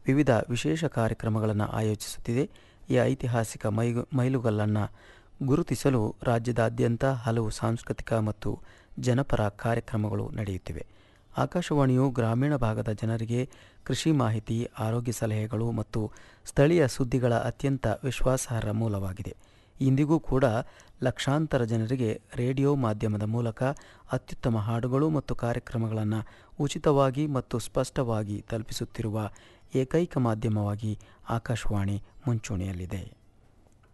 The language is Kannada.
ವಿವಿಧ ವಿಶೇಷ ಕಾರ್ಯಕ್ರಮಗಳನ್ನು ಆಯೋಜಿಸುತ್ತಿದೆ. ಈ ಐತಿಹಾಸಿಕ ಮೈಲುಗಲ್ಲನ್ನು ಗುರುತಿಸಲು ರಾಜ್ಯದಾದ್ಯಂತ ಹಲವು ಸಾಂಸ್ಕೃತಿಕ ಮತ್ತು ಜನಪರ ಕಾರ್ಯಕ್ರಮಗಳು ನಡೆಯುತ್ತಿವೆ. ಆಕಾಶವಾಣಿಯು ಗ್ರಾಮೀಣ ಭಾಗದ ಜನರಿಗೆ ಕೃಷಿ ಮಾಹಿತಿ, ಆರೋಗ್ಯ ಸಲಹೆಗಳು ಮತ್ತು ಸ್ಥಳೀಯ ಸುದ್ದಿಗಳ ಅತ್ಯಂತ ವಿಶ್ವಾಸಾರ್ಹ ಮೂಲವಾಗಿದೆ. ಇಂದಿಗೂ ಕೂಡ ಲಕ್ಷಾಂತರ ಜನರಿಗೆ ರೇಡಿಯೋ ಮಾಧ್ಯಮದ ಮೂಲಕ ಅತ್ಯುತ್ತಮ ಹಾಡುಗಳು ಮತ್ತು ಕಾರ್ಯಕ್ರಮಗಳನ್ನು ಉಚಿತವಾಗಿ ಮತ್ತು ಸ್ಪಷ್ಟವಾಗಿ ತಲುಪಿಸುತ್ತಿರುವ ಏಕೈಕ ಮಾಧ್ಯಮವಾಗಿ ಆಕಾಶವಾಣಿ ಮುಂಚೂಣಿಯಲ್ಲಿದೆ.